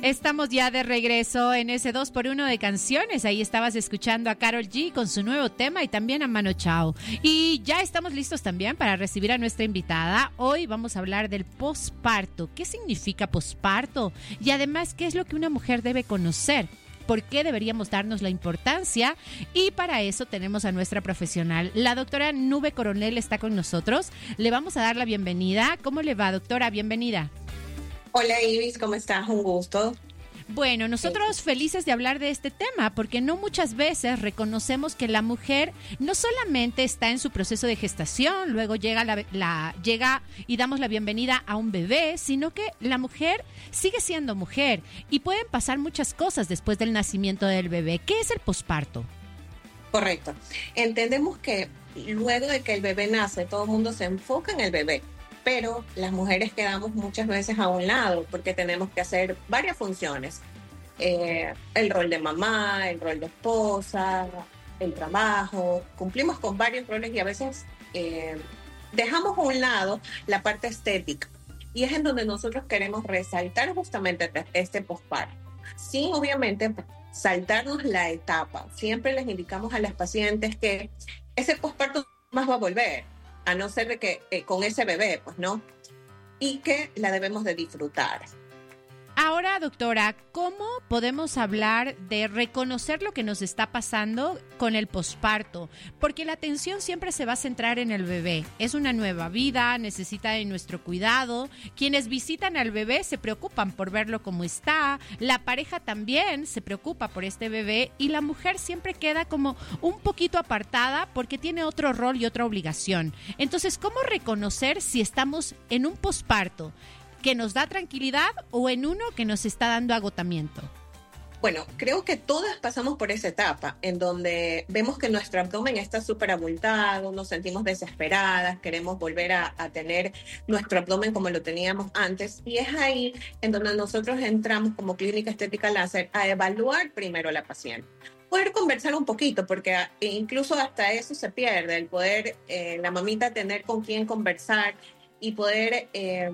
Estamos ya de regreso en ese 2x1 de canciones. Ahí estabas escuchando a Karol G con su nuevo tema y también a Mano Chao. Y ya estamos listos también para recibir a nuestra invitada. Hoy vamos a hablar del posparto. ¿Qué significa posparto? Y además, ¿qué es lo que una mujer debe conocer? ¿Por qué deberíamos darnos la importancia? Y para eso tenemos a nuestra profesional. La doctora Nube Coronel está con nosotros. Le vamos a dar la bienvenida. ¿Cómo le va, doctora? Bienvenida. Hola Ibis, ¿cómo estás? Un gusto. Bueno, nosotros felices de hablar de este tema porque no muchas veces reconocemos que la mujer no solamente está en su proceso de gestación, luego llega llega y damos la bienvenida a un bebé, sino que la mujer sigue siendo mujer y pueden pasar muchas cosas después del nacimiento del bebé. ¿Qué es el posparto? Correcto. Entendemos que luego de que el bebé nace, todo el mundo se enfoca en el bebé. Pero las mujeres quedamos muchas veces a un lado porque tenemos que hacer varias funciones. El rol de mamá, el rol de esposa, el trabajo. Cumplimos con varios roles y a veces dejamos a un lado la parte estética. Y es en donde nosotros queremos resaltar justamente este posparto. Sin obviamente saltarnos la etapa. Siempre les indicamos a las pacientes que ese posparto más va a volver. A no ser de que con ese bebé, pues no, y que la debemos de disfrutar. Ahora, doctora, ¿cómo podemos hablar de reconocer lo que nos está pasando con el posparto? Porque la atención siempre se va a centrar en el bebé. Es una nueva vida, necesita de nuestro cuidado. Quienes visitan al bebé se preocupan por verlo como está. La pareja también se preocupa por este bebé y la mujer siempre queda como un poquito apartada porque tiene otro rol y otra obligación. Entonces, ¿cómo reconocer si estamos en un posparto que nos da tranquilidad o en uno que nos está dando agotamiento? Bueno, creo que todas pasamos por esa etapa en donde vemos que nuestro abdomen está súper abultado, nos sentimos desesperadas, queremos volver a tener nuestro abdomen como lo teníamos antes, y es ahí en donde nosotros entramos como clínica estética láser a evaluar primero a la paciente. Poder conversar un poquito, porque incluso hasta eso se pierde, el poder, la mamita tener con quién conversar y poder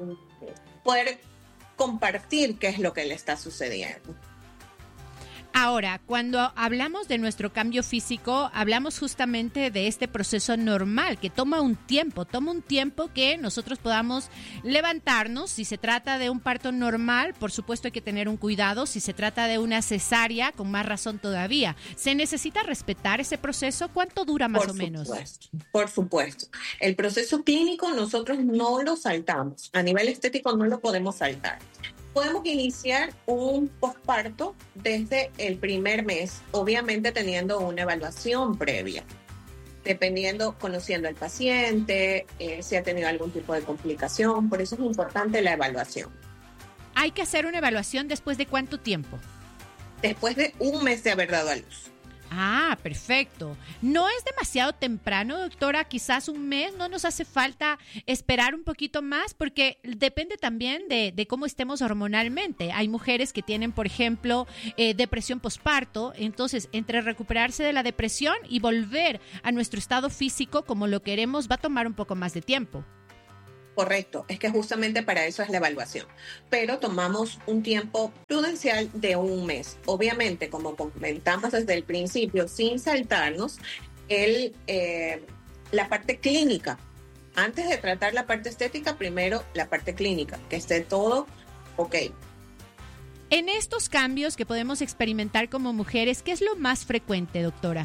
compartir qué es lo que le está sucediendo. Ahora, cuando hablamos de nuestro cambio físico, hablamos justamente de este proceso normal que toma un tiempo que nosotros podamos levantarnos. Si se trata de un parto normal, por supuesto hay que tener un cuidado. Si se trata de una cesárea, con más razón todavía. ¿Se necesita respetar ese proceso? ¿Cuánto dura más o menos? Por supuesto. El proceso clínico nosotros no lo saltamos. A nivel estético no lo podemos saltar. Podemos iniciar un posparto desde el primer mes, obviamente teniendo una evaluación previa, dependiendo, conociendo al paciente, si ha tenido algún tipo de complicación. Por eso es importante la evaluación. ¿Hay que hacer una evaluación después de cuánto tiempo? Después de un mes de haber dado a luz. Ah, perfecto. ¿No es demasiado temprano, doctora? Quizás un mes, ¿no nos hace falta esperar un poquito más? Porque depende también de cómo estemos hormonalmente. Hay mujeres que tienen, por ejemplo, depresión posparto. Entonces, entre recuperarse de la depresión y volver a nuestro estado físico como lo queremos, va a tomar un poco más de tiempo. Correcto, es que justamente para eso es la evaluación, pero tomamos un tiempo prudencial de un mes. Obviamente, como comentamos desde el principio, sin saltarnos la parte clínica. Antes de tratar la parte estética, primero la parte clínica, que esté todo ok. En estos cambios que podemos experimentar como mujeres, ¿qué es lo más frecuente, doctora?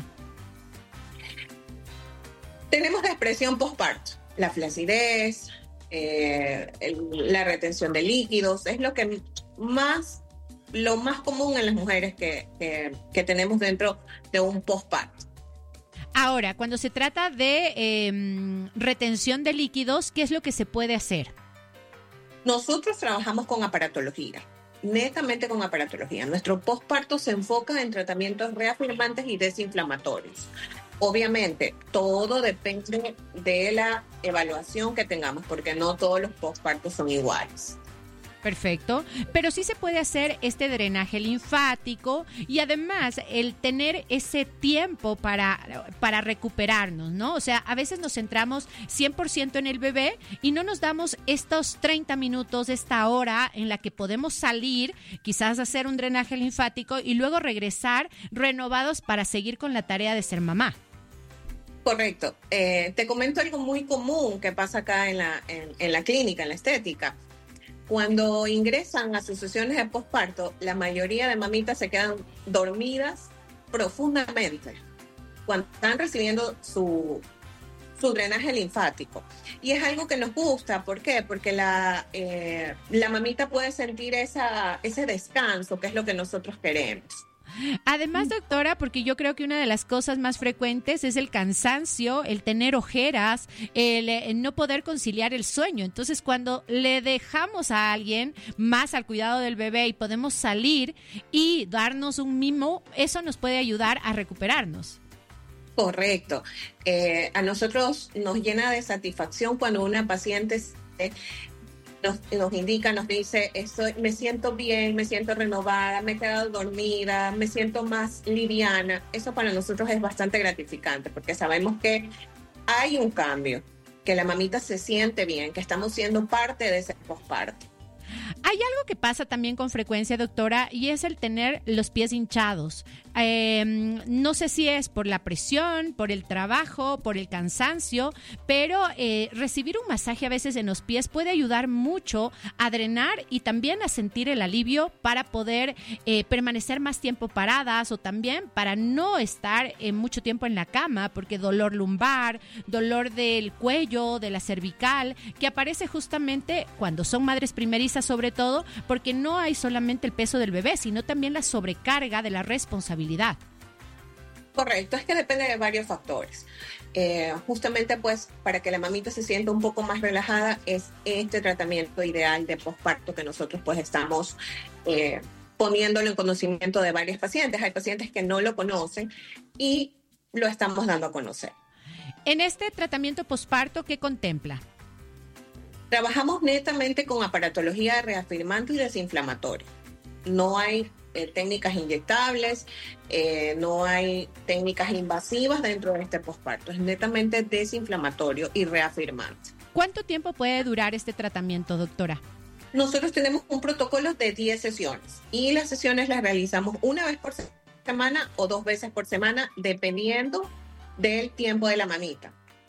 Tenemos depresión postparto, la flacidez, la retención de líquidos, es lo más común en las mujeres que tenemos dentro de un posparto. Ahora, cuando se trata de retención de líquidos, ¿qué es lo que se puede hacer? Nosotros trabajamos con aparatología, netamente con aparatología. Nuestro posparto se enfoca en tratamientos reafirmantes y desinflamatorios. Obviamente, todo depende de la evaluación que tengamos, porque no todos los pospartos son iguales. Perfecto, pero sí se puede hacer este drenaje linfático y además el tener ese tiempo para recuperarnos, ¿no? O sea, a veces nos centramos 100% en el bebé y no nos damos estos 30 minutos, esta hora en la que podemos salir, quizás hacer un drenaje linfático y luego regresar renovados para seguir con la tarea de ser mamá. Correcto. Te comento algo muy común que pasa acá en la clínica, en la estética. Cuando ingresan a sus sesiones de posparto, la mayoría de mamitas se quedan dormidas profundamente cuando están recibiendo su drenaje linfático. Y es algo que nos gusta. ¿Por qué? Porque la mamita puede sentir ese descanso, que es lo que nosotros queremos. Además, doctora, porque yo creo que una de las cosas más frecuentes es el cansancio, el tener ojeras, el no poder conciliar el sueño. Entonces, cuando le dejamos a alguien más al cuidado del bebé y podemos salir y darnos un mimo, eso nos puede ayudar a recuperarnos. Correcto. A nosotros nos llena de satisfacción cuando una paciente nos indica, nos dice, me siento bien, me siento renovada, me he quedado dormida, me siento más liviana. Eso para nosotros es bastante gratificante porque sabemos que hay un cambio, que la mamita se siente bien, que estamos siendo parte de ese posparto. Hay algo que pasa también con frecuencia, doctora, y es el tener los pies hinchados. No sé si es por la presión, por el trabajo, por el cansancio, pero recibir un masaje a veces en los pies puede ayudar mucho a drenar y también a sentir el alivio para poder permanecer más tiempo paradas o también para no estar mucho tiempo en la cama, porque dolor lumbar, dolor del cuello, de la cervical, que aparece justamente cuando son madres primerizas, sobre todo porque no hay solamente el peso del bebé, sino también la sobrecarga de la responsabilidad. Correcto, es que depende de varios factores. Justamente pues para que la mamita se sienta un poco más relajada es este tratamiento ideal de posparto que nosotros pues estamos poniéndolo en conocimiento de varias pacientes. Hay pacientes que no lo conocen y lo estamos dando a conocer. En este tratamiento posparto, ¿qué contempla? Trabajamos netamente con aparatología reafirmante y desinflamatoria. No hay técnicas inyectables, no hay técnicas invasivas dentro de este posparto. Es netamente desinflamatorio y reafirmante. ¿Cuánto tiempo puede durar este tratamiento, doctora? Nosotros tenemos un protocolo de 10 sesiones y las sesiones las realizamos una vez por semana o 2 veces por semana, dependiendo del tiempo de la mamita.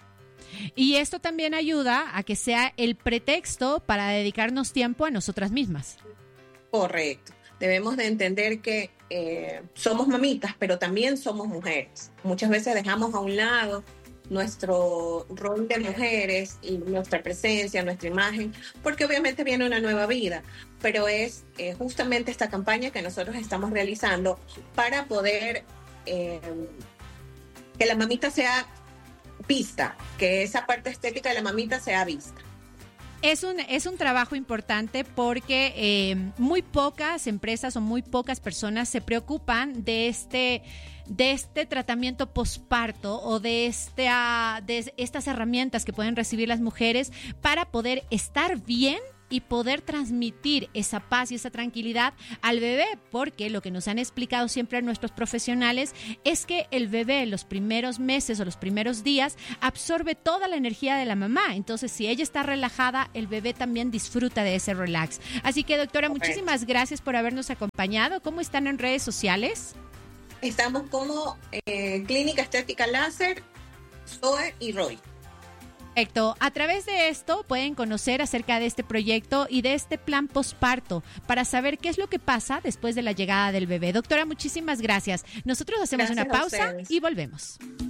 Y esto también ayuda a que sea el pretexto para dedicarnos tiempo a nosotras mismas. Correcto. Debemos de entender que somos mamitas, pero también somos mujeres. Muchas veces dejamos a un lado nuestro rol de mujeres y nuestra presencia, nuestra imagen, porque obviamente viene una nueva vida, pero es justamente esta campaña que nosotros estamos realizando para poder que la mamita sea vista, que esa parte estética de la mamita sea vista. Es un trabajo importante porque muy pocas empresas o muy pocas personas se preocupan de este tratamiento posparto o de estas herramientas que pueden recibir las mujeres para poder estar bien y poder transmitir esa paz y esa tranquilidad al bebé, porque lo que nos han explicado siempre nuestros profesionales es que el bebé en los primeros meses o los primeros días absorbe toda la energía de la mamá. Entonces, si ella está relajada, el bebé también disfruta de ese relax. Así que, doctora, muchísimas gracias por habernos acompañado. ¿Cómo están en redes sociales? Estamos como Clínica Estética Láser, Zoe y Roy. Perfecto. A través de esto pueden conocer acerca de este proyecto y de este plan posparto para saber qué es lo que pasa después de la llegada del bebé. Doctora, muchísimas gracias. Nosotros hacemos una pausa y volvemos.